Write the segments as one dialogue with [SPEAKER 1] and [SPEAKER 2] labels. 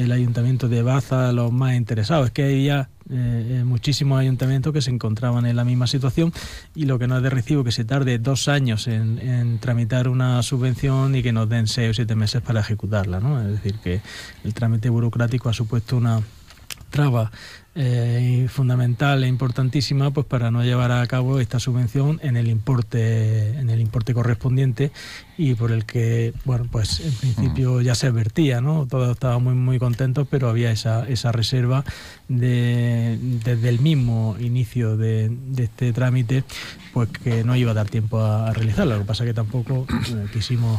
[SPEAKER 1] el Ayuntamiento de Baza los más interesados. Es que había muchísimos ayuntamientos que se encontraban en la misma situación, y lo que no es de recibo que se tarde 2 años en tramitar una subvención y que nos den 6 o 7 meses para ejecutarla, ¿no? Es decir, que el trámite burocrático ha supuesto una traba fundamental e importantísima, pues para no llevar a cabo esta subvención en el importe correspondiente, y por el que, bueno, pues en principio ya se advertía, ¿no? Todos estábamos muy contentos, pero había esa reserva desde el mismo inicio de este trámite, pues que no iba a dar tiempo a realizarlo. Lo que pasa es que tampoco quisimos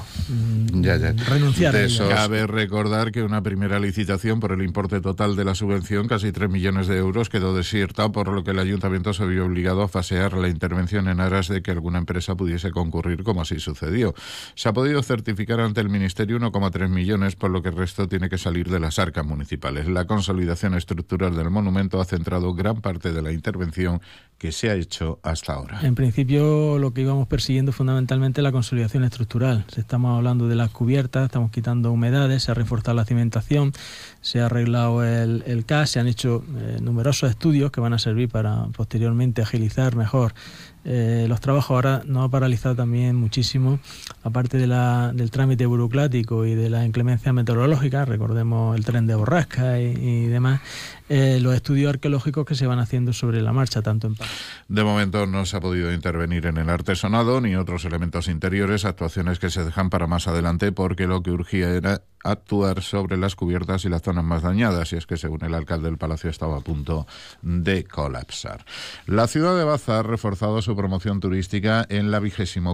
[SPEAKER 1] renunciar a
[SPEAKER 2] eso. Cabe recordar que una primera licitación por el importe total de la subvención, casi 3 millones de euros, quedó desierta, por lo que el ayuntamiento se vio obligado a fasear la intervención en aras de que alguna empresa pudiese concurrir, como así sucedió. Se ha podido certificar ante el Ministerio 1,3 millones, por lo que el resto tiene que salir de las arcas municipales. La consolidación estructural del monumento ha centrado gran parte de la intervención que se ha hecho hasta ahora.
[SPEAKER 1] En principio, lo que íbamos persiguiendo fundamentalmente la consolidación estructural. Estamos hablando de las cubiertas, estamos quitando humedades, se ha reforzado la cimentación, se ha arreglado el CAS, se han hecho numerosos estudios que van a servir para posteriormente agilizar mejor los trabajos. Ahora nos ha paralizado también muchísimo, aparte del trámite burocrático y de la inclemencia meteorológica, recordemos el tren de borrasca y demás, los estudios arqueológicos que se van haciendo sobre la marcha, tanto en...
[SPEAKER 2] De momento no se ha podido intervenir en el artesonado ni otros elementos interiores, actuaciones que se dejan para más adelante, porque lo que urgía era actuar sobre las cubiertas y las zonas más dañadas, y es que, según el alcalde del Palacio, estaba a punto de colapsar. La ciudad de Baza ha reforzado su promoción turística en la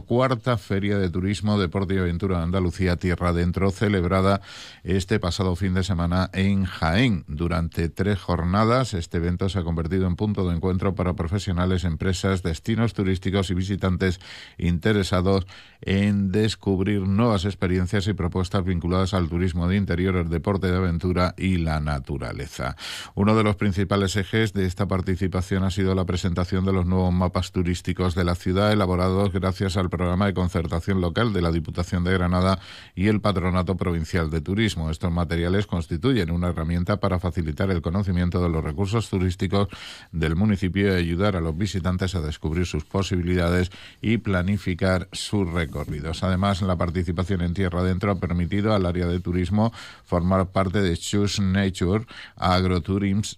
[SPEAKER 2] 24ª Feria de Turismo, Deporte y Aventura de Andalucía Tierra Adentro, celebrada este pasado fin de semana en Jaén. Durante 3 jornadas, este evento se ha convertido en punto de encuentro para profesionales, empresas, destinos turísticos y visitantes interesados en descubrir nuevas experiencias y propuestas vinculadas al turismo de interior, el deporte de aventura y la naturaleza. Uno de los principales ejes de esta participación ha sido la presentación de los nuevos mapas turísticos de la ciudad, elaborados gracias al programa de concertación local de la Diputación de Granada y el Patronato Provincial de Turismo. Estos materiales constituyen una herramienta para facilitar el conocimiento de los recursos turísticos del municipio y ayudar a los visitantes a descubrir sus posibilidades y planificar sus recorridos. Además, la participación en Tierra Adentro ha permitido al área de turismo formar parte de Choose Nature Agrotourism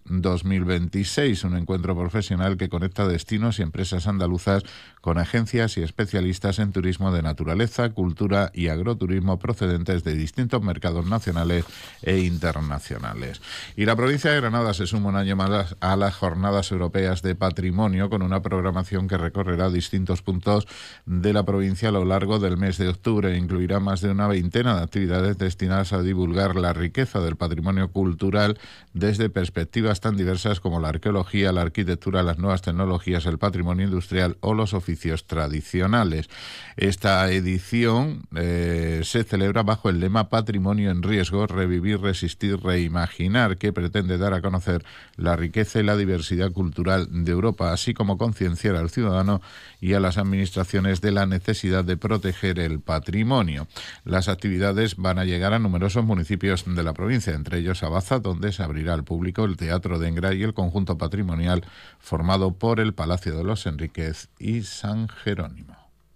[SPEAKER 2] 2026, un encuentro profesional que conecta destinos y empresas andaluzas con agencias y especialistas en turismo de naturaleza, cultura y agroturismo procedentes de distintos mercados nacionales e internacionales. Y la provincia de Granada se suma un año más a las Jornadas Europeas de Patrimonio, con una programación que recorrerá distintos puntos de la provincia a lo largo del mes de octubre. Incluirá más de una veintena de actividades destinadas a divulgar la riqueza del patrimonio cultural desde perspectivas tan diversas como la arqueología, la arquitectura, las nuevas tecnologías, el patrimonio industrial o los oficios tradicionales. Esta edición se celebra bajo el lema Patrimonio en Riesgo, revivir, resistir, reimaginar, que pretende dar a conocer la riqueza y la diversidad cultural de Europa, así como concienciar al ciudadano y a las administraciones de la necesidad de proteger el patrimonio. Las actividades van a llegar a numerosos municipios de la provincia, entre ellos a Baza, donde se abrirá al público el Teatro de Engra y el conjunto patrimonial formado por el Palacio de los Enríquez y San Jerónimo.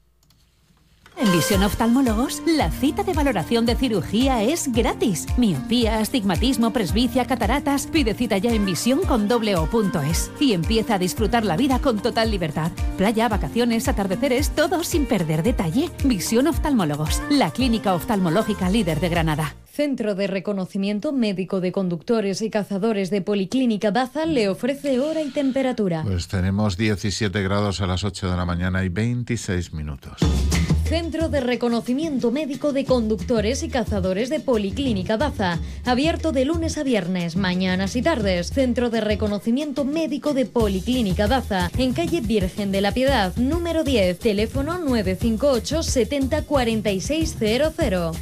[SPEAKER 3] En Visión Oftalmólogos, la cita de valoración de cirugía es gratis. Miopía, astigmatismo, presbicia, cataratas. Pide cita ya en visión.es y empieza a disfrutar la vida con total libertad. Playa, vacaciones, atardeceres, todo sin perder detalle. Visión Oftalmólogos, la clínica oftalmológica líder de Granada.
[SPEAKER 4] Centro de Reconocimiento Médico de Conductores y Cazadores de Policlínica Baza le ofrece hora y temperatura.
[SPEAKER 2] Pues tenemos 17 grados a las 8 de la mañana y 26 minutos.
[SPEAKER 4] Centro de Reconocimiento Médico de Conductores y Cazadores de Policlínica Baza. Abierto de lunes a viernes, mañanas y tardes. Centro de Reconocimiento Médico de Policlínica Baza. En calle Virgen de la Piedad, número 10. Teléfono 958 70 4600.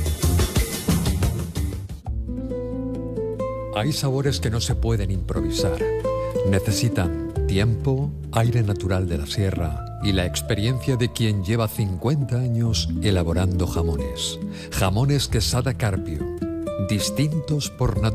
[SPEAKER 5] Hay sabores que no se pueden improvisar. Necesitan tiempo, aire natural de la sierra y la experiencia de quien lleva 50 años elaborando jamones. Jamones Quesada Carpio, distintos por naturaleza.